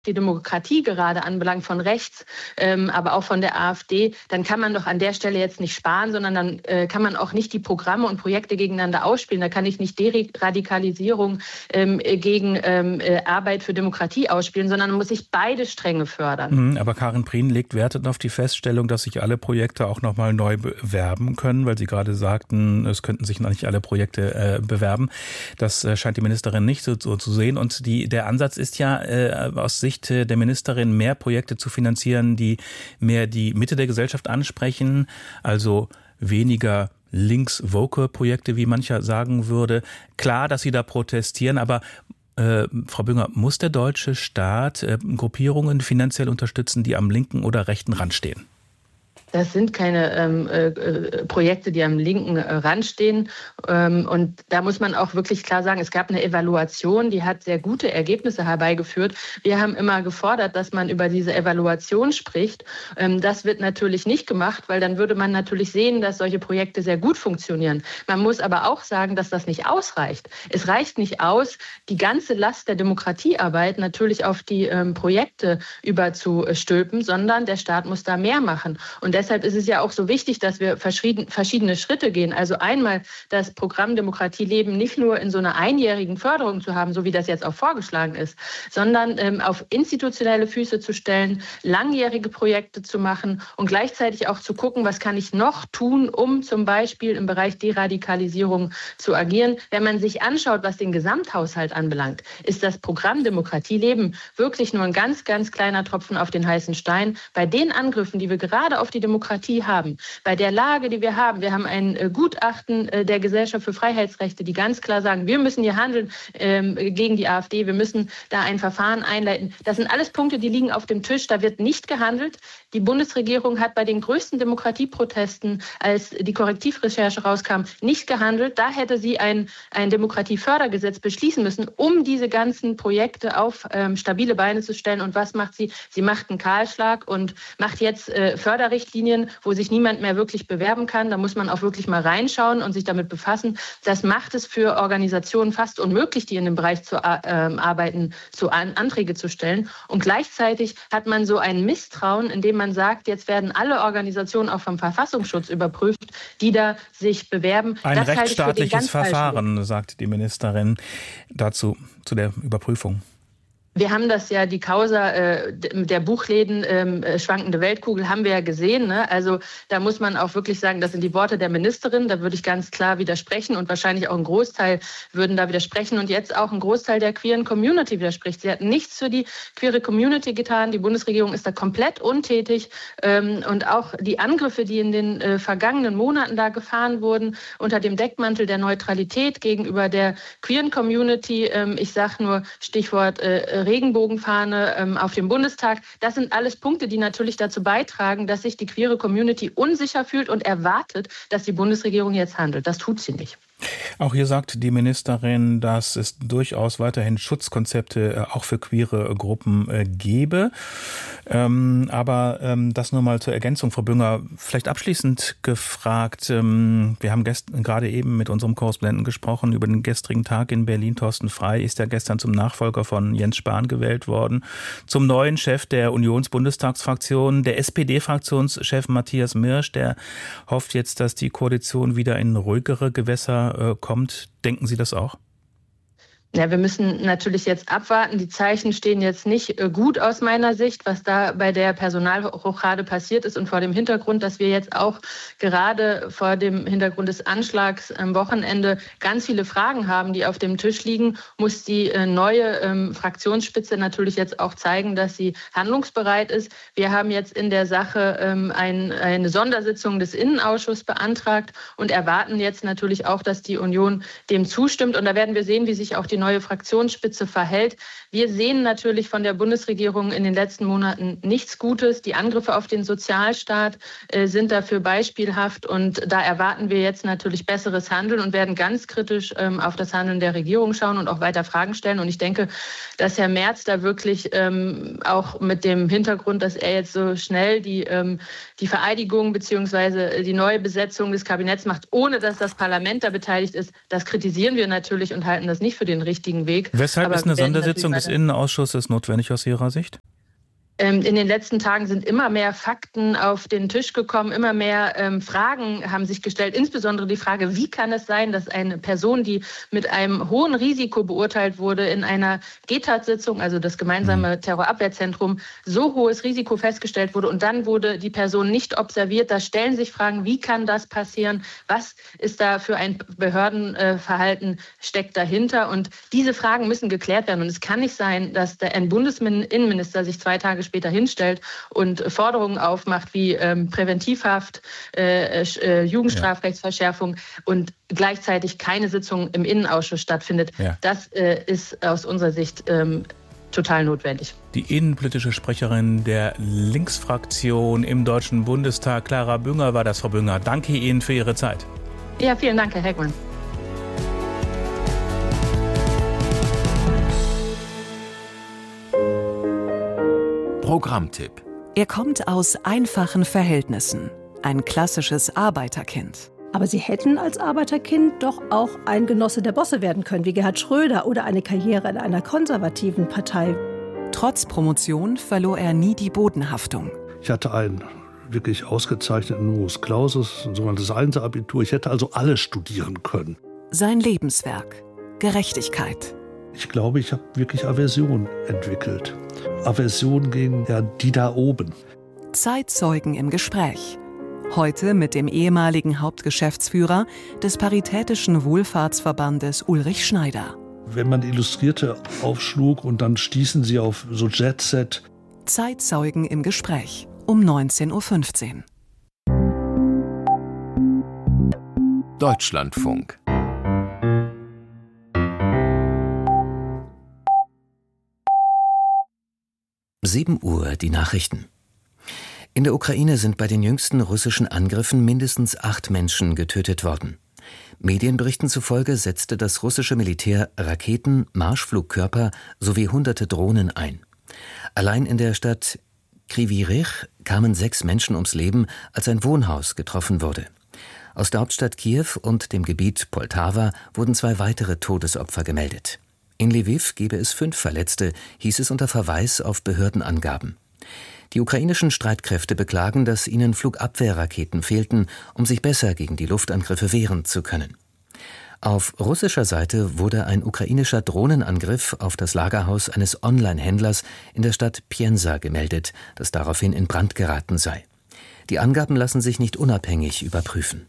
die Demokratie gerade anbelangt, von rechts, aber auch von der AfD, dann kann man doch an der Stelle jetzt nicht sparen, sondern dann kann man auch nicht die Programme und Projekte gegeneinander ausspielen. Da kann ich nicht Deradikalisierung gegen Arbeit für Demokratie ausspielen, sondern muss ich beide Stränge fördern. Aber Karin Prien legt Wert auf die Feststellung, dass sich alle Projekte auch nochmal neu bewerben können, weil Sie gerade sagten, es könnten sich noch nicht alle Projekte bewerben. Das scheint die Ministerin nicht so zu sehen. Und der Ansatz ist ja aus Sicht der Ministerin, mehr Projekte zu finanzieren, die mehr die Mitte der Gesellschaft ansprechen, also weniger links-woke-Projekte, wie mancher sagen würde. Klar, dass Sie da protestieren, aber Frau Bünger, muss der deutsche Staat Gruppierungen finanziell unterstützen, die am linken oder rechten Rand stehen? Das sind keine Projekte, die am linken Rand stehen. Und da muss man auch wirklich klar sagen, es gab eine Evaluation, die hat sehr gute Ergebnisse herbeigeführt. Wir haben immer gefordert, dass man über diese Evaluation spricht. Das wird natürlich nicht gemacht, weil dann würde man natürlich sehen, dass solche Projekte sehr gut funktionieren. Man muss aber auch sagen, dass das nicht ausreicht. Es reicht nicht aus, die ganze Last der Demokratiearbeit natürlich auf die Projekte überzustülpen, sondern der Staat muss da mehr machen. Und deshalb ist es ja auch so wichtig, dass wir verschiedene Schritte gehen. Also einmal das Programm Demokratie leben nicht nur in so einer einjährigen Förderung zu haben, so wie das jetzt auch vorgeschlagen ist, sondern auf institutionelle Füße zu stellen, langjährige Projekte zu machen und gleichzeitig auch zu gucken, was kann ich noch tun, um zum Beispiel im Bereich Deradikalisierung zu agieren. Wenn man sich anschaut, was den Gesamthaushalt anbelangt, ist das Programm Demokratie leben wirklich nur ein ganz, ganz kleiner Tropfen auf den heißen Stein. Bei den Angriffen, die wir gerade auf die Demokratie haben, bei der Lage, die wir haben ein Gutachten der Gesellschaft für Freiheitsrechte, die ganz klar sagen, wir müssen hier handeln gegen die AfD, wir müssen da ein Verfahren einleiten. Das sind alles Punkte, die liegen auf dem Tisch, da wird nicht gehandelt. Die Bundesregierung hat bei den größten Demokratieprotesten, als die Korrektivrecherche rauskam, nicht gehandelt. Da hätte sie ein Demokratiefördergesetz beschließen müssen, um diese ganzen Projekte auf stabile Beine zu stellen. Und was macht sie? Sie macht einen Kahlschlag und macht jetzt Förderrichtlinien, wo sich niemand mehr wirklich bewerben kann. Da muss man auch wirklich mal reinschauen und sich damit befassen. Das macht es für Organisationen fast unmöglich, die in dem Bereich zu arbeiten, Anträge zu stellen. Und gleichzeitig hat man so ein Misstrauen, indem man sagt, jetzt werden alle Organisationen auch vom Verfassungsschutz überprüft, die da sich bewerben. Ein rechtsstaatliches Verfahren, sagt die Ministerin dazu, zu der Überprüfung. Wir haben das ja, die Causa der Buchläden, schwankende Weltkugel, haben wir ja gesehen. Ne? Also da muss man auch wirklich sagen, das sind die Worte der Ministerin. Da würde ich ganz klar widersprechen und wahrscheinlich auch ein Großteil würden da widersprechen und jetzt auch ein Großteil der queeren Community widerspricht. Sie hat nichts für die queere Community getan. Die Bundesregierung ist da komplett untätig. Und auch die Angriffe, die in den vergangenen Monaten da gefahren wurden, unter dem Deckmantel der Neutralität gegenüber der queeren Community, ich sage nur Stichwort Regenbogenfahne auf dem Bundestag. Das sind alles Punkte, die natürlich dazu beitragen, dass sich die queere Community unsicher fühlt und erwartet, dass die Bundesregierung jetzt handelt. Das tut sie nicht. Auch hier sagt die Ministerin, dass es durchaus weiterhin Schutzkonzepte auch für queere Gruppen gebe. Aber das nur mal zur Ergänzung, Frau Bünger. Vielleicht abschließend gefragt, wir haben gerade eben mit unserem Korrespondenten gesprochen über den gestrigen Tag in Berlin. Thorsten Frey ist ja gestern zum Nachfolger von Jens Spahn gewählt worden, zum neuen Chef der Unionsbundestagsfraktion. Der SPD-Fraktionschef Matthias Mirsch, der hofft jetzt, dass die Koalition wieder in ruhigere Gewässer kommt. Denken Sie das auch? Ja, wir müssen natürlich jetzt abwarten. Die Zeichen stehen jetzt nicht gut aus meiner Sicht, was da bei der Personalrochade passiert ist und vor dem Hintergrund, dass wir jetzt auch gerade vor dem Hintergrund des Anschlags am Wochenende ganz viele Fragen haben, die auf dem Tisch liegen, muss die neue Fraktionsspitze natürlich jetzt auch zeigen, dass sie handlungsbereit ist. Wir haben jetzt in der Sache eine Sondersitzung des Innenausschusses beantragt und erwarten jetzt natürlich auch, dass die Union dem zustimmt. Und da werden wir sehen, wie sich auch die neue Fraktionsspitze verhält. Wir sehen natürlich von der Bundesregierung in den letzten Monaten nichts Gutes. Die Angriffe auf den Sozialstaat sind dafür beispielhaft und da erwarten wir jetzt natürlich besseres Handeln und werden ganz kritisch auf das Handeln der Regierung schauen und auch weiter Fragen stellen. Und ich denke, dass Herr Merz da wirklich auch mit dem Hintergrund, dass er jetzt so schnell die Vereidigung bzw. die neue Besetzung des Kabinetts macht, ohne dass das Parlament da beteiligt ist, das kritisieren wir natürlich und halten das nicht für den richtigen Weg. Weshalb Aber ist eine Sondersitzung des Innenausschusses notwendig aus Ihrer Sicht? In den letzten Tagen sind immer mehr Fakten auf den Tisch gekommen, immer mehr Fragen haben sich gestellt, insbesondere die Frage, wie kann es sein, dass eine Person, die mit einem hohen Risiko beurteilt wurde, in einer GTAT-Sitzung, also das gemeinsame Terrorabwehrzentrum, so hohes Risiko festgestellt wurde und dann wurde die Person nicht observiert. Da stellen sich Fragen, wie kann das passieren? Was ist da für ein Behördenverhalten steckt dahinter? Und diese Fragen müssen geklärt werden. Und es kann nicht sein, dass ein Bundesinnenminister sich 2 Tage später hinstellt und Forderungen aufmacht wie Präventivhaft, Jugendstrafrechtsverschärfung und gleichzeitig keine Sitzung im Innenausschuss stattfindet. Ja. Das ist aus unserer Sicht total notwendig. Die innenpolitische Sprecherin der Linksfraktion im Deutschen Bundestag, Clara Bünger, war das. Frau Bünger, danke Ihnen für Ihre Zeit. Ja, vielen Dank, Herr Heckmann. Programmtipp. Er kommt aus einfachen Verhältnissen. Ein klassisches Arbeiterkind. Aber Sie hätten als Arbeiterkind doch auch ein Genosse der Bosse werden können, wie Gerhard Schröder, oder eine Karriere in einer konservativen Partei. Trotz Promotion verlor er nie die Bodenhaftung. Ich hatte einen wirklich ausgezeichneten Numerus Clausus, ein sogenanntes Einser-Abitur. Ich hätte also alles studieren können. Sein Lebenswerk. Gerechtigkeit. Ich glaube, ich habe wirklich Aversion entwickelt. Aversion gegen die da oben. Zeitzeugen im Gespräch. Heute mit dem ehemaligen Hauptgeschäftsführer des Paritätischen Wohlfahrtsverbandes Ulrich Schneider. Wenn man Illustrierte aufschlug und dann stießen sie auf so Jet-Set. Zeitzeugen im Gespräch um 19.15 Uhr. Deutschlandfunk. Uhr, die Nachrichten. In der Ukraine sind bei den jüngsten russischen Angriffen mindestens 8 Menschen getötet worden. Medienberichten zufolge setzte das russische Militär Raketen, Marschflugkörper sowie hunderte Drohnen ein. Allein in der Stadt Kryvyi Rih kamen 6 Menschen ums Leben, als ein Wohnhaus getroffen wurde. Aus der Hauptstadt Kiew und dem Gebiet Poltawa wurden 2 weitere Todesopfer gemeldet. In Lwiw gebe es 5 Verletzte, hieß es unter Verweis auf Behördenangaben. Die ukrainischen Streitkräfte beklagen, dass ihnen Flugabwehrraketen fehlten, um sich besser gegen die Luftangriffe wehren zu können. Auf russischer Seite wurde ein ukrainischer Drohnenangriff auf das Lagerhaus eines Online-Händlers in der Stadt Pienza gemeldet, das daraufhin in Brand geraten sei. Die Angaben lassen sich nicht unabhängig überprüfen.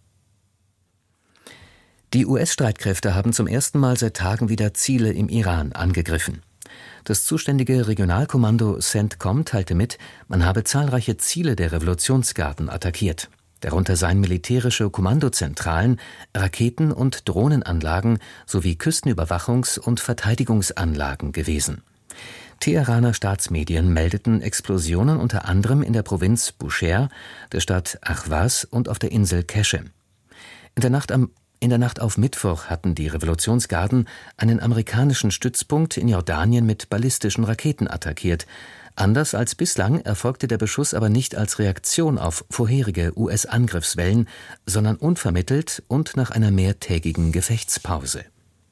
Die US-Streitkräfte haben zum ersten Mal seit Tagen wieder Ziele im Iran angegriffen. Das zuständige Regionalkommando CENTCOM teilte mit, man habe zahlreiche Ziele der Revolutionsgarden attackiert. Darunter seien militärische Kommandozentralen, Raketen- und Drohnenanlagen sowie Küstenüberwachungs- und Verteidigungsanlagen gewesen. Teheraner Staatsmedien meldeten Explosionen unter anderem in der Provinz Bushehr, der Stadt Ahvaz und auf der Insel Keshem. In der Nacht auf Mittwoch hatten die Revolutionsgarden einen amerikanischen Stützpunkt in Jordanien mit ballistischen Raketen attackiert. Anders als bislang erfolgte der Beschuss aber nicht als Reaktion auf vorherige US-Angriffswellen, sondern unvermittelt und nach einer mehrtägigen Gefechtspause.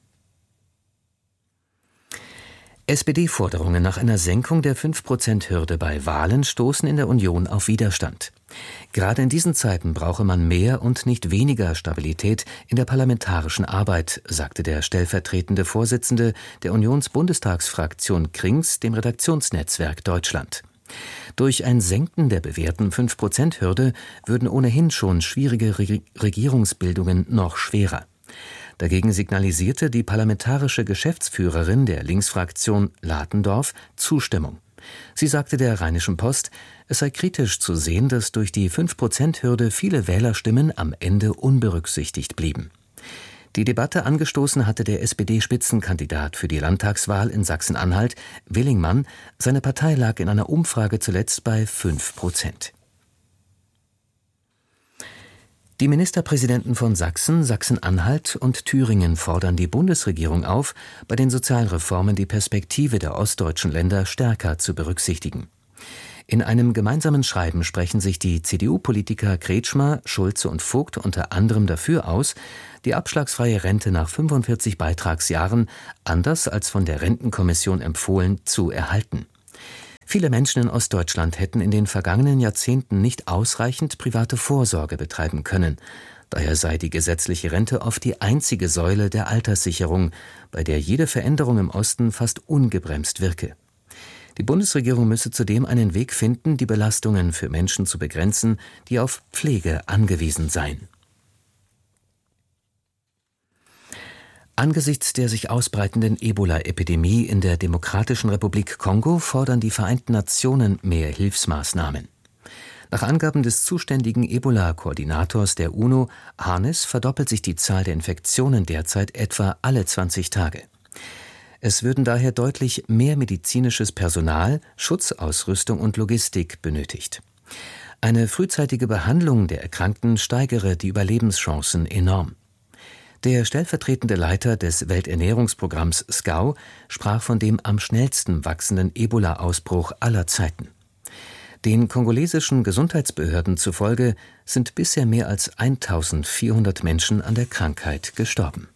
SPD-Forderungen nach einer Senkung der 5%-Hürde bei Wahlen stoßen in der Union auf Widerstand. Gerade in diesen Zeiten brauche man mehr und nicht weniger Stabilität in der parlamentarischen Arbeit, sagte der stellvertretende Vorsitzende der Unionsbundestagsfraktion Krings dem Redaktionsnetzwerk Deutschland. Durch ein Senken der bewährten 5%-Hürde würden ohnehin schon schwierige Regierungsbildungen noch schwerer. Dagegen signalisierte die parlamentarische Geschäftsführerin der Linksfraktion Latendorf Zustimmung. Sie sagte der Rheinischen Post, es sei kritisch zu sehen, dass durch die 5%-Hürde viele Wählerstimmen am Ende unberücksichtigt blieben. Die Debatte angestoßen hatte der SPD-Spitzenkandidat für die Landtagswahl in Sachsen-Anhalt, Willingmann. Seine Partei lag in einer Umfrage zuletzt bei 5%. Die Ministerpräsidenten von Sachsen, Sachsen-Anhalt und Thüringen fordern die Bundesregierung auf, bei den Sozialreformen die Perspektive der ostdeutschen Länder stärker zu berücksichtigen. In einem gemeinsamen Schreiben sprechen sich die CDU-Politiker Kretschmer, Schulze und Vogt unter anderem dafür aus, die abschlagsfreie Rente nach 45 Beitragsjahren, anders als von der Rentenkommission empfohlen, zu erhalten. Viele Menschen in Ostdeutschland hätten in den vergangenen Jahrzehnten nicht ausreichend private Vorsorge betreiben können. Daher sei die gesetzliche Rente oft die einzige Säule der Alterssicherung, bei der jede Veränderung im Osten fast ungebremst wirke. Die Bundesregierung müsse zudem einen Weg finden, die Belastungen für Menschen zu begrenzen, die auf Pflege angewiesen seien. Angesichts der sich ausbreitenden Ebola-Epidemie in der Demokratischen Republik Kongo fordern die Vereinten Nationen mehr Hilfsmaßnahmen. Nach Angaben des zuständigen Ebola-Koordinators der UNO, Hannes, verdoppelt sich die Zahl der Infektionen derzeit etwa alle 20 Tage. Es würden daher deutlich mehr medizinisches Personal, Schutzausrüstung und Logistik benötigt. Eine frühzeitige Behandlung der Erkrankten steigere die Überlebenschancen enorm. Der stellvertretende Leiter des Welternährungsprogramms SCOW sprach von dem am schnellsten wachsenden Ebola-Ausbruch aller Zeiten. Den kongolesischen Gesundheitsbehörden zufolge sind bisher mehr als 1400 Menschen an der Krankheit gestorben.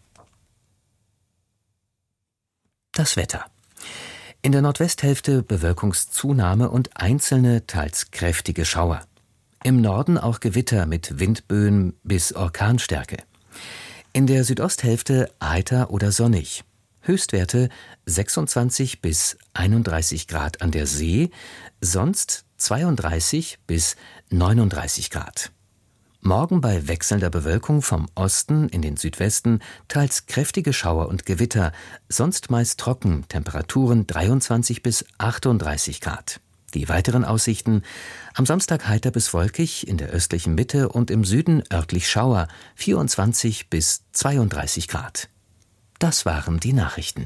Das Wetter. In der Nordwesthälfte Bewölkungszunahme und einzelne, teils kräftige Schauer. Im Norden auch Gewitter mit Windböen bis Orkanstärke. In der Südosthälfte heiter oder sonnig. Höchstwerte 26 bis 31 Grad an der See, sonst 32 bis 39 Grad. Morgen bei wechselnder Bewölkung vom Osten in den Südwesten teils kräftige Schauer und Gewitter, sonst meist trocken, Temperaturen 23 bis 38 Grad. Die weiteren Aussichten: am Samstag heiter bis wolkig, in der östlichen Mitte und im Süden örtlich Schauer, 24 bis 32 Grad. Das waren die Nachrichten.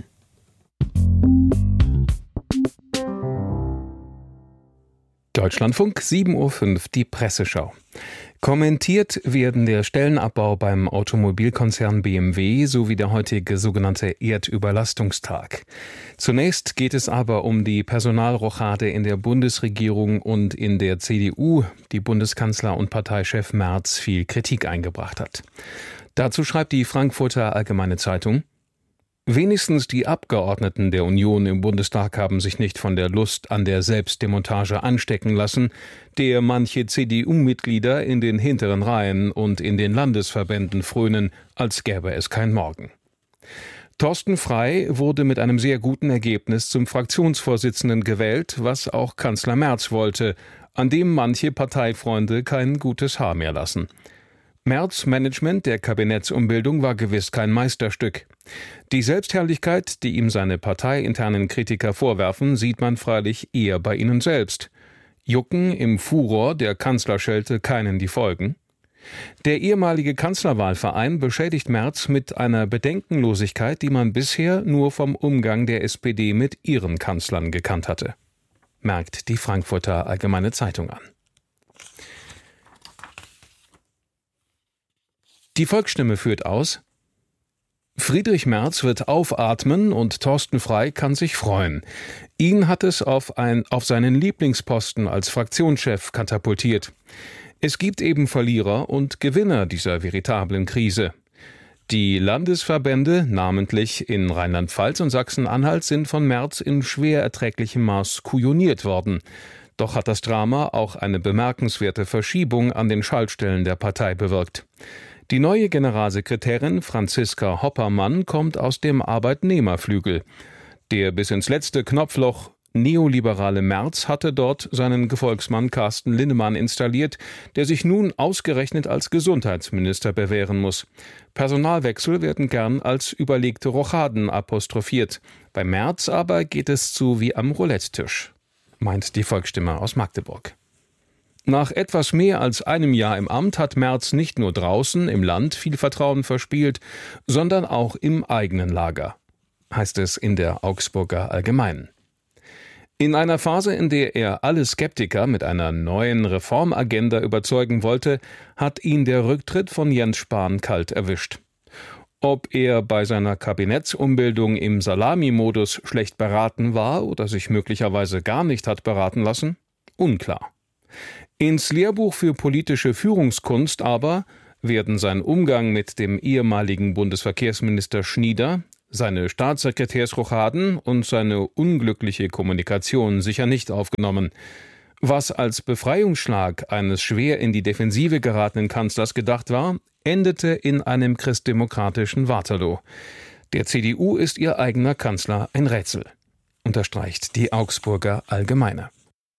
Deutschlandfunk, 7.05 Uhr, die Presseschau. Kommentiert werden der Stellenabbau beim Automobilkonzern BMW sowie der heutige sogenannte Erdüberlastungstag. Zunächst geht es aber um die Personalrochade in der Bundesregierung und in der CDU, die Bundeskanzler und Parteichef Merz viel Kritik eingebracht hat. Dazu schreibt die Frankfurter Allgemeine Zeitung: Wenigstens die Abgeordneten der Union im Bundestag haben sich nicht von der Lust an der Selbstdemontage anstecken lassen, der manche CDU-Mitglieder in den hinteren Reihen und in den Landesverbänden frönen, als gäbe es kein Morgen. Thorsten Frey wurde mit einem sehr guten Ergebnis zum Fraktionsvorsitzenden gewählt, was auch Kanzler Merz wollte, an dem manche Parteifreunde kein gutes Haar mehr lassen. Merz' Management der Kabinettsumbildung war gewiss kein Meisterstück. Die Selbstherrlichkeit, die ihm seine parteiinternen Kritiker vorwerfen, sieht man freilich eher bei ihnen selbst. Jucken im Furor der Kanzlerschelte keinen die Folgen? Der ehemalige Kanzlerwahlverein beschädigt Merz mit einer Bedenkenlosigkeit, die man bisher nur vom Umgang der SPD mit ihren Kanzlern gekannt hatte. Merkt die Frankfurter Allgemeine Zeitung an. Die Volksstimme führt aus: Friedrich Merz wird aufatmen und Thorsten Frey kann sich freuen. Ihn hat es auf seinen Lieblingsposten als Fraktionschef katapultiert. Es gibt eben Verlierer und Gewinner dieser veritablen Krise. Die Landesverbände, namentlich in Rheinland-Pfalz und Sachsen-Anhalt, sind von Merz in schwer erträglichem Maß kujoniert worden. Doch hat das Drama auch eine bemerkenswerte Verschiebung an den Schaltstellen der Partei bewirkt. Die neue Generalsekretärin Franziska Hoppermann kommt aus dem Arbeitnehmerflügel. Der bis ins letzte Knopfloch neoliberale Merz hatte dort seinen Gefolgsmann Carsten Linnemann installiert, der sich nun ausgerechnet als Gesundheitsminister bewähren muss. Personalwechsel werden gern als überlegte Rochaden apostrophiert. Bei Merz aber geht es zu wie am Roulette-Tisch, meint die Volksstimme aus Magdeburg. Nach etwas mehr als einem Jahr im Amt hat Merz nicht nur draußen im Land viel Vertrauen verspielt, sondern auch im eigenen Lager, heißt es in der Augsburger Allgemeinen. In einer Phase, in der er alle Skeptiker mit einer neuen Reformagenda überzeugen wollte, hat ihn der Rücktritt von Jens Spahn kalt erwischt. Ob er bei seiner Kabinettsumbildung im Salami-Modus schlecht beraten war oder sich möglicherweise gar nicht hat beraten lassen? unklar. Ins Lehrbuch für politische Führungskunst aber werden sein Umgang mit dem ehemaligen Bundesverkehrsminister Schnieder, seine Staatssekretärsrochaden und seine unglückliche Kommunikation sicher nicht aufgenommen. Was als Befreiungsschlag eines schwer in die Defensive geratenen Kanzlers gedacht war, endete in einem christdemokratischen Waterloo. Der CDU ist ihr eigener Kanzler ein Rätsel, unterstreicht die Augsburger Allgemeine.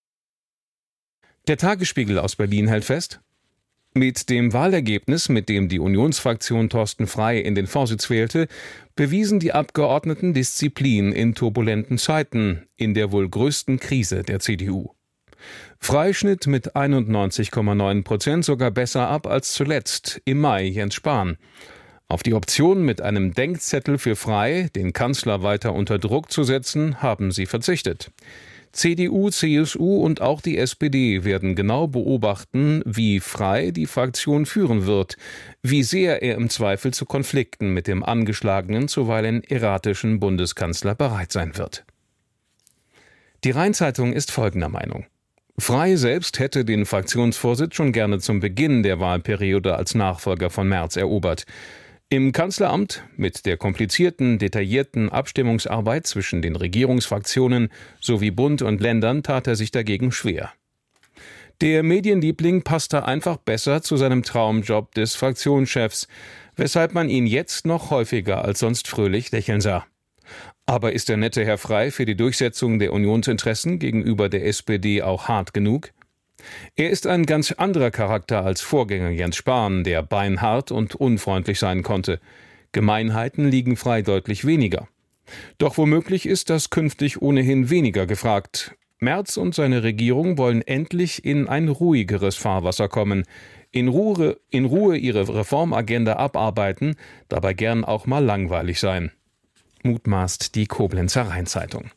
Der Tagesspiegel aus Berlin hält fest: Mit dem Wahlergebnis, mit dem die Unionsfraktion Thorsten Frey in den Vorsitz wählte, bewiesen die Abgeordneten Disziplin in turbulenten Zeiten, in der wohl größten Krise der CDU. Frey schnitt mit 91,9% sogar besser ab als zuletzt, im Mai Jens Spahn. Auf die Option, mit einem Denkzettel für Frey den Kanzler weiter unter Druck zu setzen, haben sie verzichtet. CDU, CSU und auch die SPD werden genau beobachten, wie Frey die Fraktion führen wird, wie sehr er im Zweifel zu Konflikten mit dem angeschlagenen, zuweilen erratischen Bundeskanzler bereit sein wird. Die Rhein-Zeitung ist folgender Meinung: Frey selbst hätte den Fraktionsvorsitz schon gerne zum Beginn der Wahlperiode als Nachfolger von Merz erobert. Im Kanzleramt, mit der komplizierten, detaillierten Abstimmungsarbeit zwischen den Regierungsfraktionen sowie Bund und Ländern, tat er sich dagegen schwer. Der Medienliebling passte einfach besser zu seinem Traumjob des Fraktionschefs, weshalb man ihn jetzt noch häufiger als sonst fröhlich lächeln sah. Aber ist der nette Herr Frey für die Durchsetzung der Unionsinteressen gegenüber der SPD auch hart genug? Er ist ein ganz anderer Charakter als Vorgänger Jens Spahn, der beinhart und unfreundlich sein konnte. Gemeinheiten liegen Frey deutlich weniger. Doch womöglich ist das künftig ohnehin weniger gefragt. Merz und seine Regierung wollen endlich in ein ruhigeres Fahrwasser kommen, in Ruhe ihre Reformagenda abarbeiten, dabei gern auch mal langweilig sein. Mutmaßt die Koblenzer Rhein-Zeitung.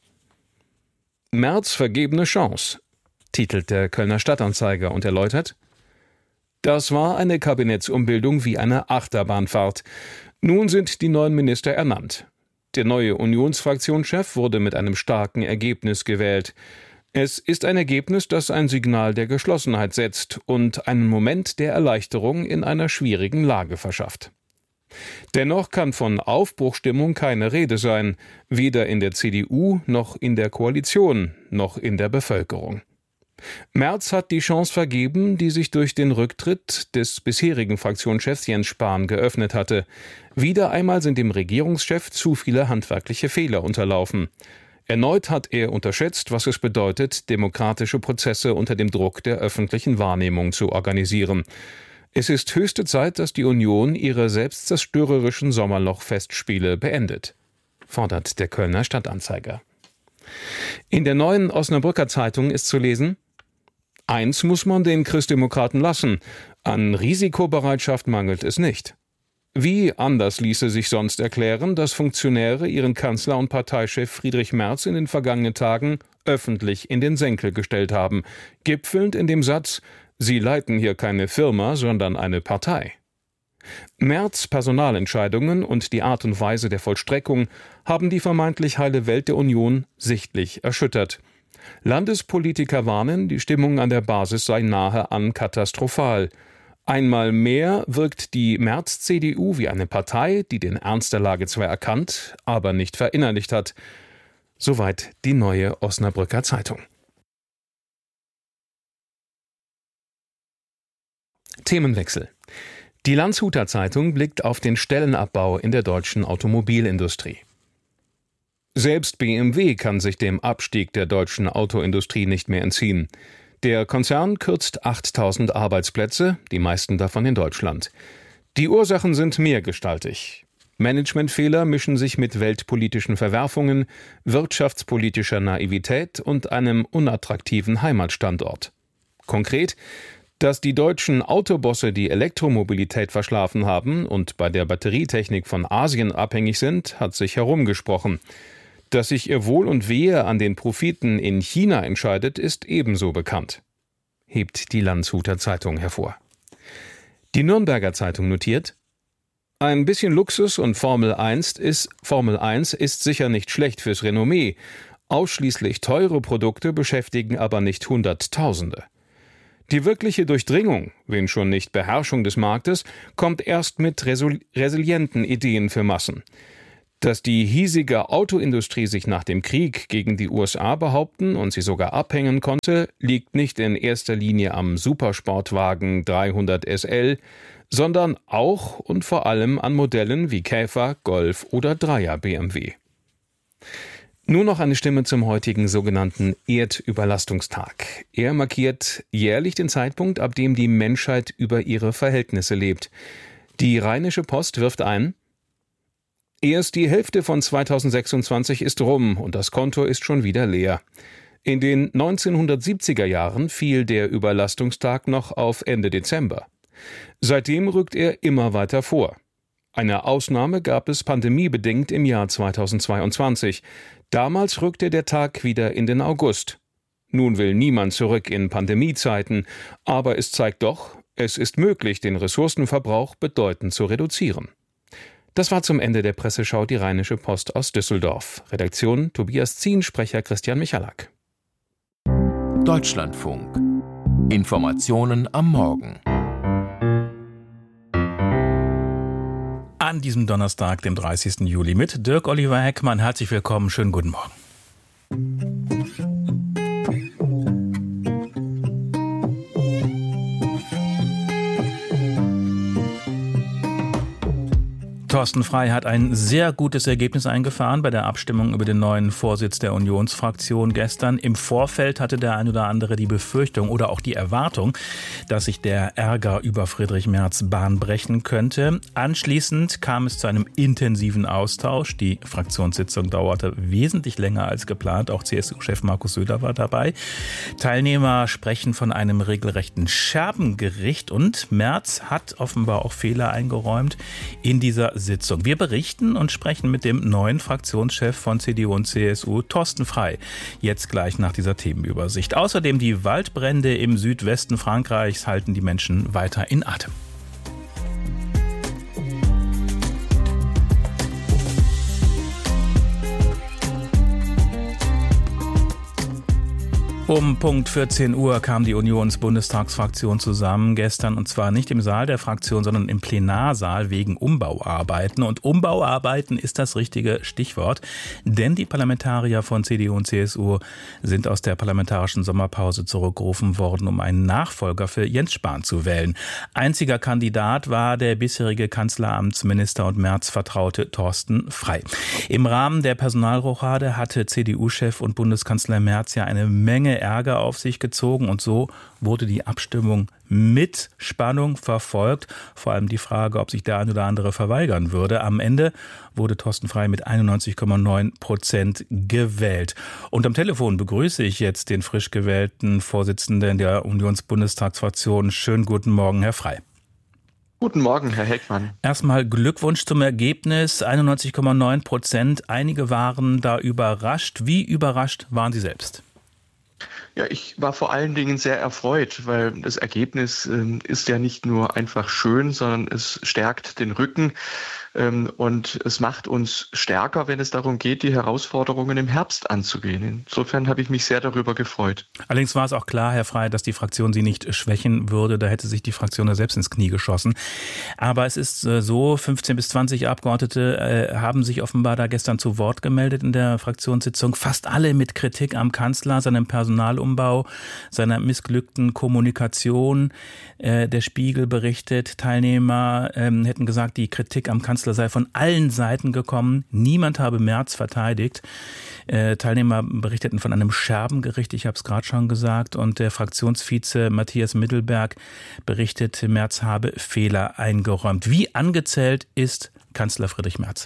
Merz vergebene Chance, titelt der Kölner Stadtanzeiger und erläutert: Das war eine Kabinettsumbildung wie eine Achterbahnfahrt. Nun sind die neuen Minister ernannt. Der neue Unionsfraktionschef wurde mit einem starken Ergebnis gewählt. Es ist ein Ergebnis, das ein Signal der Geschlossenheit setzt und einen Moment der Erleichterung in einer schwierigen Lage verschafft. Dennoch kann von Aufbruchstimmung keine Rede sein, weder in der CDU noch in der Koalition noch in der Bevölkerung. Merz hat die Chance vergeben, die sich durch den Rücktritt des bisherigen Fraktionschefs Jens Spahn geöffnet hatte. Wieder einmal sind dem Regierungschef zu viele handwerkliche Fehler unterlaufen. Erneut hat er unterschätzt, was es bedeutet, demokratische Prozesse unter dem Druck der öffentlichen Wahrnehmung zu organisieren. Es ist höchste Zeit, dass die Union ihre selbstzerstörerischen Sommerloch-Festspiele beendet, fordert der Kölner Stadtanzeiger. In der Neuen Osnabrücker Zeitung ist zu lesen: Eins muss man den Christdemokraten lassen: An Risikobereitschaft mangelt es nicht. Wie anders ließe sich sonst erklären, dass Funktionäre ihren Kanzler und Parteichef Friedrich Merz in den vergangenen Tagen öffentlich in den Senkel gestellt haben, gipfelnd in dem Satz: Sie leiten hier keine Firma, sondern eine Partei. Merz' Personalentscheidungen und die Art und Weise der Vollstreckung haben die vermeintlich heile Welt der Union sichtlich erschüttert. Landespolitiker warnen, die Stimmung an der Basis sei nahe an katastrophal. Einmal mehr wirkt die Merz-CDU wie eine Partei, die den Ernst der Lage zwar erkannt, aber nicht verinnerlicht hat. Soweit die Neue Osnabrücker Zeitung. Themenwechsel. Die Landshuter Zeitung blickt auf den Stellenabbau in der deutschen Automobilindustrie. Selbst BMW kann sich dem Abstieg der deutschen Autoindustrie nicht mehr entziehen. Der Konzern kürzt 8.000 Arbeitsplätze, die meisten davon in Deutschland. Die Ursachen sind mehrgestaltig. Managementfehler mischen sich mit weltpolitischen Verwerfungen, wirtschaftspolitischer Naivität und einem unattraktiven Heimatstandort. Konkret: Dass die deutschen Autobosse die Elektromobilität verschlafen haben und bei der Batterietechnik von Asien abhängig sind, hat sich herumgesprochen. Dass sich ihr Wohl und Wehe an den Profiten in China entscheidet, ist ebenso bekannt, hebt die Landshuter Zeitung hervor. Die Nürnberger Zeitung notiert: Ein bisschen Luxus und Formel 1 ist sicher nicht schlecht fürs Renommee, Ausschließlich teure Produkte beschäftigen aber nicht Hunderttausende. Die wirkliche Durchdringung, wenn schon nicht Beherrschung des Marktes, kommt erst mit resilienten Ideen für Massen. Dass die hiesige Autoindustrie sich nach dem Krieg gegen die USA behaupten und sie sogar abhängen konnte, liegt nicht in erster Linie am Supersportwagen 300 SL, sondern auch und vor allem an Modellen wie Käfer, Golf oder Dreier BMW. Nur noch eine Stimme zum heutigen sogenannten Erdüberlastungstag. Er markiert jährlich den Zeitpunkt, ab dem die Menschheit über ihre Verhältnisse lebt. Die Rheinische Post wirft ein: Erst die Hälfte von 2026 ist rum und das Konto ist schon wieder leer. In den 1970er Jahren fiel der Überlastungstag noch auf Ende Dezember. Seitdem rückt er immer weiter vor. Eine Ausnahme gab es pandemiebedingt im Jahr 2022. Damals rückte der Tag wieder in den August. Nun will niemand zurück in Pandemiezeiten, aber es zeigt doch, es ist möglich, den Ressourcenverbrauch bedeutend zu reduzieren. Das war zum Ende der Presseschau die Rheinische Post aus Düsseldorf. Redaktion Tobias Zien, Sprecher Christian Michalak. Deutschlandfunk. Informationen am Morgen. An diesem Donnerstag, dem 30. Juli, mit Dirk Oliver Heckmann. Herzlich willkommen, schönen guten Morgen. Thorsten Frey hat ein sehr gutes Ergebnis eingefahren bei der Abstimmung über den neuen Vorsitz der Unionsfraktion gestern. Im Vorfeld hatte der ein oder andere die Befürchtung oder auch die Erwartung, dass sich der Ärger über Friedrich Merz Bahn brechen könnte. Anschließend kam es zu einem intensiven Austausch. Die Fraktionssitzung dauerte wesentlich länger als geplant. Auch CSU-Chef Markus Söder war dabei. Teilnehmer sprechen von einem regelrechten Scherbengericht und Merz hat offenbar auch Fehler eingeräumt in dieser Sitzung. Wir berichten und sprechen mit dem neuen Fraktionschef von CDU und CSU, Thorsten Frey, jetzt gleich nach dieser Themenübersicht. Außerdem die Waldbrände im Südwesten Frankreichs halten die Menschen weiter in Atem. Um Punkt 14 Uhr kam die Unions-Bundestagsfraktion zusammen gestern, und zwar nicht im Saal der Fraktion, sondern im Plenarsaal wegen Umbauarbeiten. Und Umbauarbeiten ist das richtige Stichwort, denn die Parlamentarier von CDU und CSU sind aus der parlamentarischen Sommerpause zurückgerufen worden, um einen Nachfolger für Jens Spahn zu wählen. Einziger Kandidat war der bisherige Kanzleramtsminister und Merz-Vertraute Thorsten Frey. Im Rahmen der Personalrochade hatte CDU-Chef und Bundeskanzler Merz ja eine Menge Ärger auf sich gezogen und so wurde die Abstimmung mit Spannung verfolgt. Vor allem die Frage, ob sich der ein oder andere verweigern würde. Am Ende wurde Thorsten Frey mit 91,9% gewählt. Und am Telefon begrüße ich jetzt den frisch gewählten Vorsitzenden der Unionsbundestagsfraktion. Schönen guten Morgen, Herr Frey. Guten Morgen, Herr Heckmann. Erstmal Glückwunsch zum Ergebnis, 91,9%. Einige waren da überrascht. Wie überrascht waren Sie selbst? Ja, ich war vor allen Dingen sehr erfreut, weil das Ergebnis ist ja nicht nur einfach schön, sondern es stärkt den Rücken und es macht uns stärker, wenn es darum geht, die Herausforderungen im Herbst anzugehen. Insofern habe ich mich sehr darüber gefreut. Allerdings war es auch klar, Herr Frey, dass die Fraktion Sie nicht schwächen würde. Da hätte sich die Fraktion ja selbst ins Knie geschossen. Aber es ist so, 15 bis 20 Abgeordnete haben sich offenbar da gestern zu Wort gemeldet in der Fraktionssitzung. Fast alle mit Kritik am Kanzler, seinem Personalumbau, seiner missglückten Kommunikation. Der Spiegel berichtet, Teilnehmer hätten gesagt, die Kritik am Kanzler sei von allen Seiten gekommen. Niemand habe Merz verteidigt. Teilnehmer berichteten von einem Scherbengericht, ich habe es gerade schon gesagt. Und der Fraktionsvize Matthias Mittelberg berichtet, Merz habe Fehler eingeräumt. Wie angezählt ist Kanzler Friedrich Merz?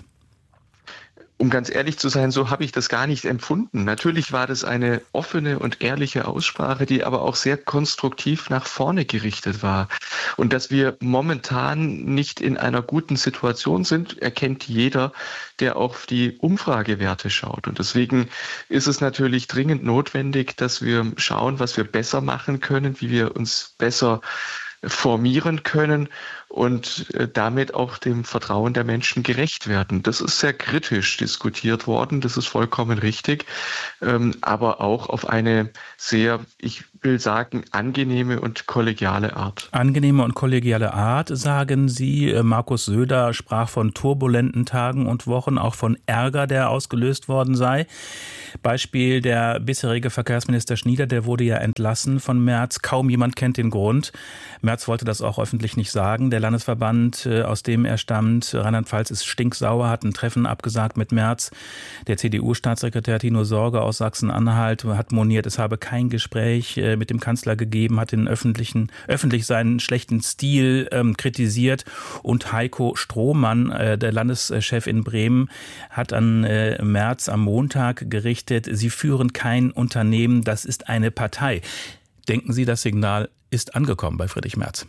Um ganz ehrlich zu sein, so habe ich das gar nicht empfunden. Natürlich war das eine offene und ehrliche Aussprache, die aber auch sehr konstruktiv nach vorne gerichtet war. Und dass wir momentan nicht in einer guten Situation sind, erkennt jeder, der auf die Umfragewerte schaut. Und deswegen ist es natürlich dringend notwendig, dass wir schauen, was wir besser machen können, wie wir uns besser formieren können und damit auch dem Vertrauen der Menschen gerecht werden. Das ist sehr kritisch diskutiert worden, das ist vollkommen richtig, aber auch auf eine sehr, ich will sagen, angenehme und kollegiale Art. Angenehme und kollegiale Art, sagen Sie. Markus Söder sprach von turbulenten Tagen und Wochen, auch von Ärger, der ausgelöst worden sei. Beispiel der bisherige Verkehrsminister Schnieder, der wurde ja entlassen von Merz. Kaum jemand kennt den Grund. Merz wollte das auch öffentlich nicht sagen. Der Landesverband, aus dem er stammt, Rheinland-Pfalz, ist stinksauer, hat ein Treffen abgesagt mit Merz. Der CDU-Staatssekretär Tino Sorge aus Sachsen-Anhalt hat moniert, es habe kein Gespräch mit dem Kanzler gegeben, hat öffentlich seinen schlechten Stil kritisiert. Und Heiko Strohmann, der Landeschef in Bremen, hat an Merz am Montag gerichtet, Sie führen kein Unternehmen, das ist eine Partei. Denken Sie, das Signal ist angekommen bei Friedrich Merz?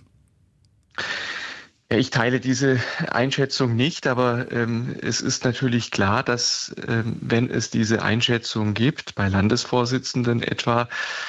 Ich teile diese Einschätzung nicht, aber es ist natürlich klar, dass wenn es diese Einschätzung gibt, bei Landesvorsitzenden etwa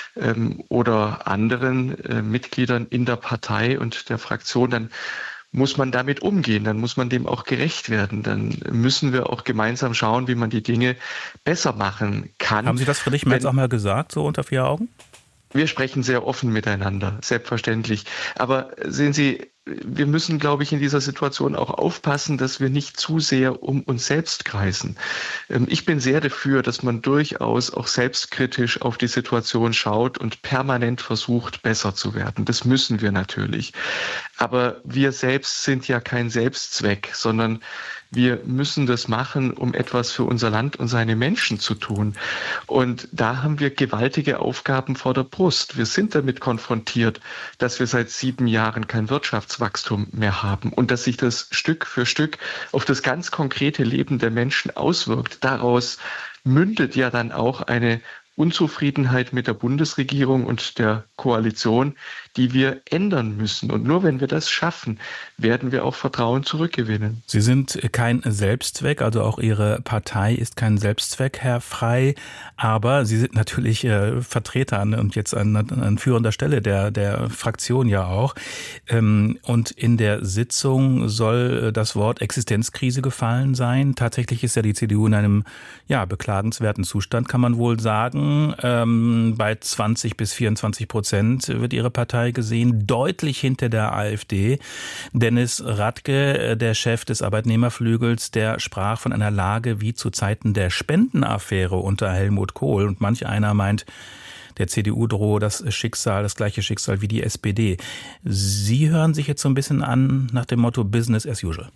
oder anderen Mitgliedern in der Partei und der Fraktion, dann muss man damit umgehen, dann muss man dem auch gerecht werden. Dann müssen wir auch gemeinsam schauen, wie man die Dinge besser machen kann. Haben Sie das Friedrich Merz auch mal gesagt, so unter vier Augen? Wir sprechen sehr offen miteinander, selbstverständlich. Aber sehen Sie, wir müssen, glaube ich, in dieser Situation auch aufpassen, dass wir nicht zu sehr um uns selbst kreisen. Ich bin sehr dafür, dass man durchaus auch selbstkritisch auf die Situation schaut und permanent versucht, besser zu werden. Das müssen wir natürlich. Aber wir selbst sind ja kein Selbstzweck, sondern wir müssen das machen, um etwas für unser Land und seine Menschen zu tun. Und da haben wir gewaltige Aufgaben vor der Brust. Wir sind damit konfrontiert, dass wir seit 7 Jahren kein Wirtschaftswachstum mehr haben und dass sich das Stück für Stück auf das ganz konkrete Leben der Menschen auswirkt. Daraus mündet ja dann auch eine Unzufriedenheit mit der Bundesregierung und der Koalition, die wir ändern müssen. Und nur wenn wir das schaffen, werden wir auch Vertrauen zurückgewinnen. Sie sind kein Selbstzweck, also auch Ihre Partei ist kein Selbstzweck, Herr Frey. Aber Sie sind natürlich Vertreter und jetzt an führender Stelle der Fraktion ja auch. Und in der Sitzung soll das Wort Existenzkrise gefallen sein. Tatsächlich ist ja die CDU in einem beklagenswerten Zustand, kann man wohl sagen. Bei 20-24% wird Ihre Partei gesehen, deutlich hinter der AfD. Dennis Radke, der Chef des Arbeitnehmerflügels, der sprach von einer Lage wie zu Zeiten der Spendenaffäre unter Helmut Kohl. Und manch einer meint, der CDU drohe das gleiche Schicksal wie die SPD. Sie hören sich jetzt so ein bisschen an nach dem Motto Business as usual.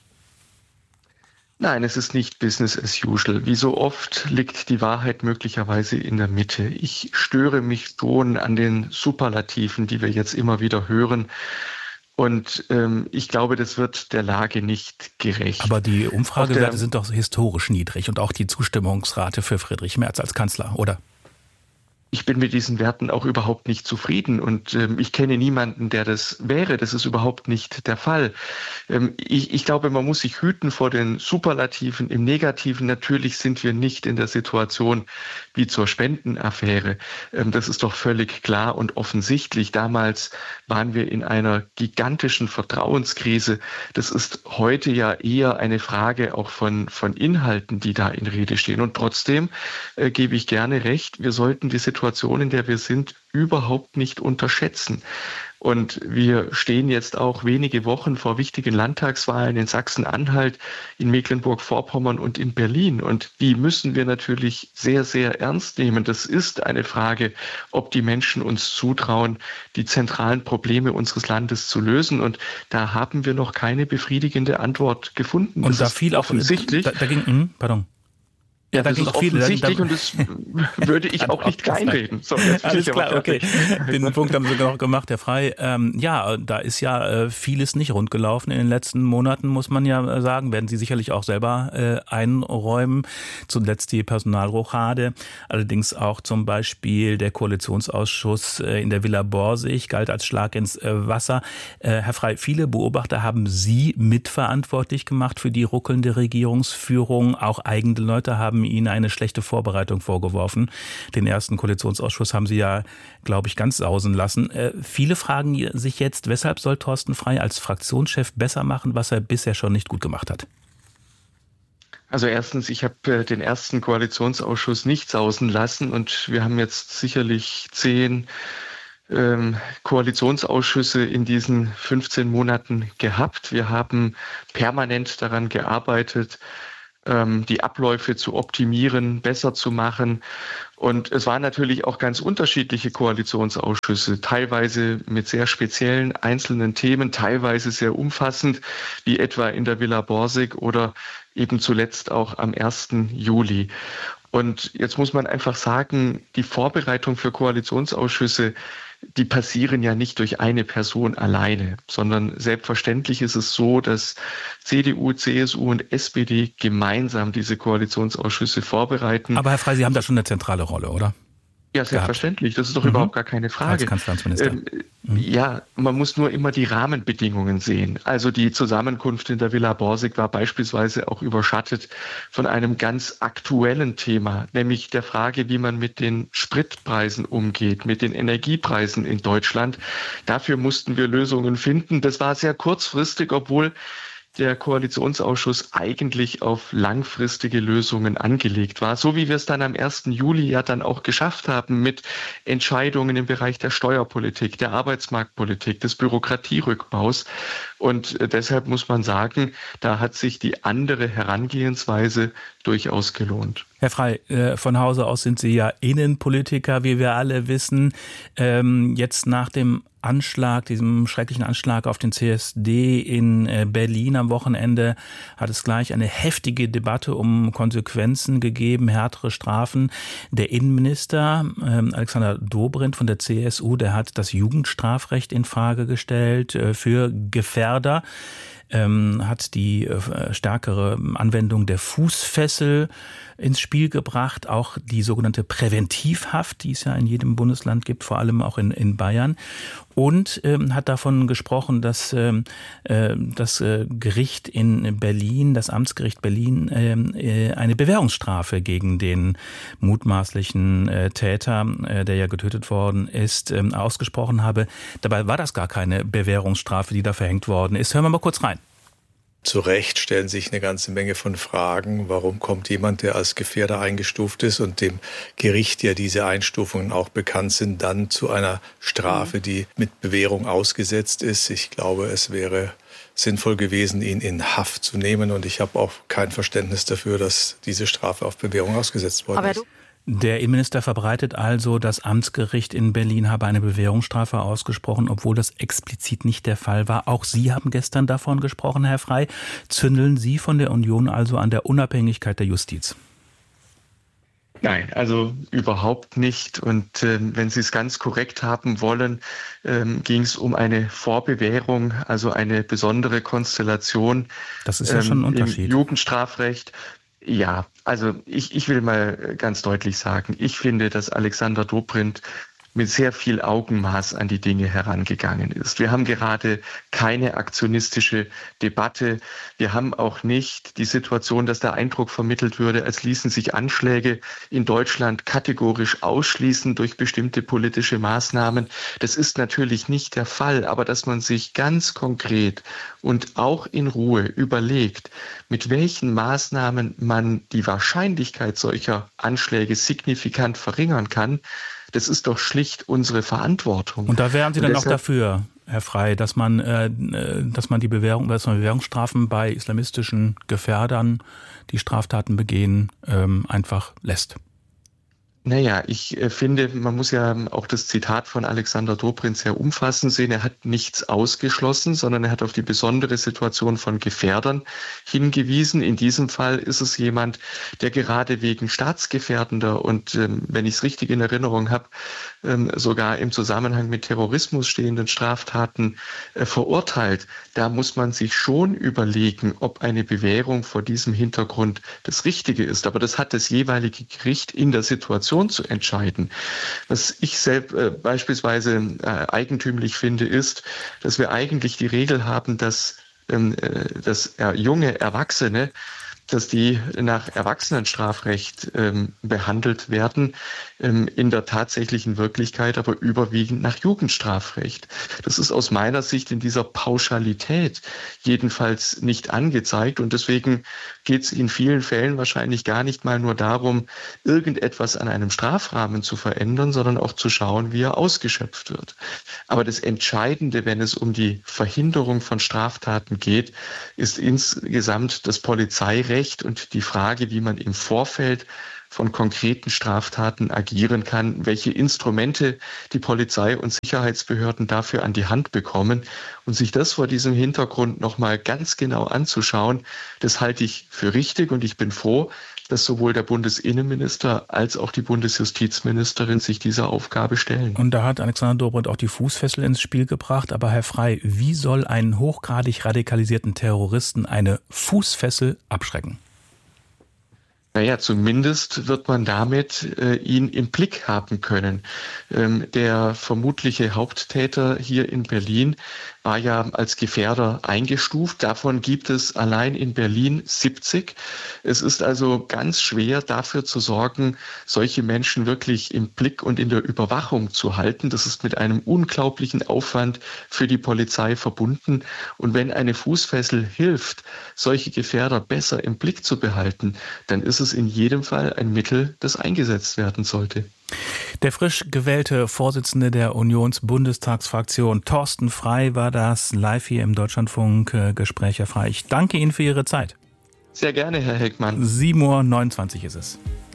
Nein, es ist nicht Business as usual. Wie so oft liegt die Wahrheit möglicherweise in der Mitte. Ich störe mich schon an den Superlativen, die wir jetzt immer wieder hören. Und ich glaube, das wird der Lage nicht gerecht. Aber die Umfragewerte sind doch historisch niedrig und auch die Zustimmungsrate für Friedrich Merz als Kanzler, oder? Ich bin mit diesen Werten auch überhaupt nicht zufrieden und ich kenne niemanden, der das wäre. Das ist überhaupt nicht der Fall. Ich glaube, man muss sich hüten vor den Superlativen. Im Negativen natürlich sind wir nicht in der Situation wie zur Spendenaffäre. Das ist doch völlig klar und offensichtlich. Damals waren wir in einer gigantischen Vertrauenskrise. Das ist heute ja eher eine Frage auch von Inhalten, die da in Rede stehen. Und trotzdem gebe ich gerne recht, wir sollten die Situation, in der wir sind, überhaupt nicht unterschätzen. Und wir stehen jetzt auch wenige Wochen vor wichtigen Landtagswahlen in Sachsen-Anhalt, in Mecklenburg-Vorpommern und in Berlin. Und die müssen wir natürlich sehr, sehr ernst nehmen. Das ist eine Frage, ob die Menschen uns zutrauen, die zentralen Probleme unseres Landes zu lösen. Und da haben wir noch keine befriedigende Antwort gefunden. Und da fiel auch offensichtlich. Ja, da das ist offensichtlich und das würde ich auch nicht kleinreden. So, alles klar, okay. Den Punkt haben Sie noch gemacht, Herr Frey. Da ist ja vieles nicht rund gelaufen in den letzten Monaten, muss man ja sagen. Werden Sie sicherlich auch selber einräumen. Zuletzt die Personalrochade, allerdings auch zum Beispiel der Koalitionsausschuss in der Villa Borsig galt als Schlag ins Wasser. Herr Frey, viele Beobachter haben Sie mitverantwortlich gemacht für die ruckelnde Regierungsführung. Auch eigene Leute haben haben Ihnen eine schlechte Vorbereitung vorgeworfen. Den ersten Koalitionsausschuss haben Sie ja, glaube ich, ganz sausen lassen. Viele fragen sich jetzt, weshalb soll Thorsten Frey als Fraktionschef besser machen, was er bisher schon nicht gut gemacht hat? Also erstens, ich habe den ersten Koalitionsausschuss nicht sausen lassen und wir haben jetzt sicherlich 10 Koalitionsausschüsse in diesen 15 Monaten gehabt. Wir haben permanent daran gearbeitet, die Abläufe zu optimieren, besser zu machen. Und es waren natürlich auch ganz unterschiedliche Koalitionsausschüsse, teilweise mit sehr speziellen einzelnen Themen, teilweise sehr umfassend, wie etwa in der Villa Borsig oder eben zuletzt auch am 1. Juli. Und jetzt muss man einfach sagen, die Vorbereitung für Koalitionsausschüsse, die passieren ja nicht durch eine Person alleine, sondern selbstverständlich ist es so, dass CDU, CSU und SPD gemeinsam diese Koalitionsausschüsse vorbereiten. Aber Herr Frey, Sie haben da schon eine zentrale Rolle, oder? Ja, selbstverständlich. Das ist doch überhaupt gar keine Frage. Als Kanzleramtsminister. Ja, man muss nur immer die Rahmenbedingungen sehen. Also die Zusammenkunft in der Villa Borsig war beispielsweise auch überschattet von einem ganz aktuellen Thema, nämlich der Frage, wie man mit den Spritpreisen umgeht, mit den Energiepreisen in Deutschland. Dafür mussten wir Lösungen finden. Das war sehr kurzfristig, obwohl der Koalitionsausschuss eigentlich auf langfristige Lösungen angelegt war. So wie wir es dann am 1. Juli ja dann auch geschafft haben mit Entscheidungen im Bereich der Steuerpolitik, der Arbeitsmarktpolitik, des Bürokratierückbaus. Und deshalb muss man sagen, da hat sich die andere Herangehensweise durchaus gelohnt. Herr Frey, von Hause aus sind Sie ja Innenpolitiker, wie wir alle wissen. Jetzt nach dem Anschlag, diesem schrecklichen Anschlag auf den CSD in Berlin am Wochenende, hat es gleich eine heftige Debatte um Konsequenzen gegeben, härtere Strafen. Der Innenminister Alexander Dobrindt von der CSU, der hat das Jugendstrafrecht in Frage gestellt für Gefährder. Hat die stärkere Anwendung der Fußfessel ins Spiel gebracht, auch die sogenannte Präventivhaft, die es ja in jedem Bundesland gibt, vor allem auch in Bayern, und hat davon gesprochen, dass das Gericht in Berlin, das Amtsgericht Berlin, eine Bewährungsstrafe gegen den mutmaßlichen Täter, der ja getötet worden ist, ausgesprochen habe. Dabei war das gar keine Bewährungsstrafe, die da verhängt worden ist. Hören wir mal kurz rein. Zu Recht stellen sich eine ganze Menge von Fragen. Warum kommt jemand, der als Gefährder eingestuft ist und dem Gericht ja diese Einstufungen auch bekannt sind, dann zu einer Strafe, die mit Bewährung ausgesetzt ist? Ich glaube, es wäre sinnvoll gewesen, ihn in Haft zu nehmen. Und ich habe auch kein Verständnis dafür, dass diese Strafe auf Bewährung ausgesetzt worden ist. Der Innenminister verbreitet also, das Amtsgericht in Berlin habe eine Bewährungsstrafe ausgesprochen, obwohl das explizit nicht der Fall war. Auch Sie haben gestern davon gesprochen, Herr Frey. Zündeln Sie von der Union also an der Unabhängigkeit der Justiz? Nein, also überhaupt nicht. Und wenn Sie es ganz korrekt haben wollen, ging es um eine Vorbewährung, also eine besondere Konstellation. Das ist ja schon ein Unterschied. Im Jugendstrafrecht. Ja, also ich will mal ganz deutlich sagen, ich finde, dass Alexander Dobrindt mit sehr viel Augenmaß an die Dinge herangegangen ist. Wir haben gerade keine aktionistische Debatte. Wir haben auch nicht die Situation, dass der Eindruck vermittelt würde, als ließen sich Anschläge in Deutschland kategorisch ausschließen durch bestimmte politische Maßnahmen. Das ist natürlich nicht der Fall, aber dass man sich ganz konkret und auch in Ruhe überlegt, mit welchen Maßnahmen man die Wahrscheinlichkeit solcher Anschläge signifikant verringern kann, das ist doch schlicht unsere Verantwortung. Und da wären Sie dann auch dafür, Herr Frey, dass man die Bewährungsstrafen bei islamistischen Gefährdern, die Straftaten begehen, einfach lässt? Naja, ich finde, man muss ja auch das Zitat von Alexander Dobrindt sehr umfassend sehen. Er hat nichts ausgeschlossen, sondern er hat auf die besondere Situation von Gefährdern hingewiesen. In diesem Fall ist es jemand, der gerade wegen staatsgefährdender und, wenn ich es richtig in Erinnerung habe, sogar im Zusammenhang mit Terrorismus stehenden Straftaten verurteilt. Da muss man sich schon überlegen, ob eine Bewährung vor diesem Hintergrund das Richtige ist. Aber das hat das jeweilige Gericht in der Situation zu entscheiden. Was ich selbst beispielsweise eigentümlich finde, ist, dass wir eigentlich die Regel haben, dass junge Erwachsene dass die nach Erwachsenenstrafrecht behandelt werden, in der tatsächlichen Wirklichkeit aber überwiegend nach Jugendstrafrecht. Das ist aus meiner Sicht in dieser Pauschalität jedenfalls nicht angezeigt und deswegen geht es in vielen Fällen wahrscheinlich gar nicht mal nur darum, irgendetwas an einem Strafrahmen zu verändern, sondern auch zu schauen, wie er ausgeschöpft wird. Aber das Entscheidende, wenn es um die Verhinderung von Straftaten geht, ist insgesamt das Polizeirecht und die Frage, wie man im Vorfeld von konkreten Straftaten agieren kann, welche Instrumente die Polizei und Sicherheitsbehörden dafür an die Hand bekommen und sich das vor diesem Hintergrund nochmal ganz genau anzuschauen, das halte ich für richtig und ich bin froh, dass sowohl der Bundesinnenminister als auch die Bundesjustizministerin sich dieser Aufgabe stellen. Und da hat Alexander Dobrindt auch die Fußfessel ins Spiel gebracht. Aber Herr Frey, wie soll einen hochgradig radikalisierten Terroristen eine Fußfessel abschrecken? Naja, zumindest wird man damit ihn im Blick haben können. Der vermutliche Haupttäter hier in Berlin war ja als Gefährder eingestuft. Davon gibt es allein in Berlin 70. Es ist also ganz schwer, dafür zu sorgen, solche Menschen wirklich im Blick und in der Überwachung zu halten. Das ist mit einem unglaublichen Aufwand für die Polizei verbunden. Und wenn eine Fußfessel hilft, solche Gefährder besser im Blick zu behalten, dann ist es in jedem Fall ein Mittel, das eingesetzt werden sollte. Der frisch gewählte Vorsitzende der Unionsbundestagsfraktion, Thorsten Frey, war das live hier im Deutschlandfunk-Gespräch. Herr Frey, ich danke Ihnen für Ihre Zeit. Sehr gerne, Herr Heckmann. 7:29 Uhr ist es.